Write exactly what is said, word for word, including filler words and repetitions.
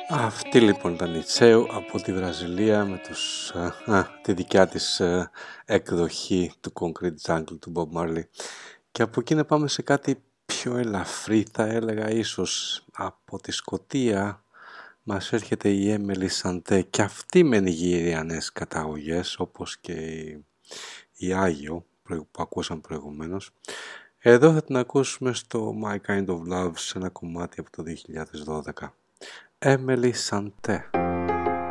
Αυτή λοιπόν ήταν η Τσέου από τη Βραζιλία με τους, α, α, τη δικιά της α, εκδοχή του Concrete Jungle του Bob Marley. Και από εκεί να πάμε σε κάτι πιο ελαφρύ, θα έλεγα ίσως. Από τη Σκωτία μας έρχεται η Έμελι Σαντέ και αυτή με νιγηριανές καταγωγές, όπως και η, η Άγιο που ακούσαμε προηγουμένως. Εδώ θα την ακούσουμε στο My Kind of Love σε ένα κομμάτι από το δύο χιλιάδες δώδεκα. Έμελι Σαντέ.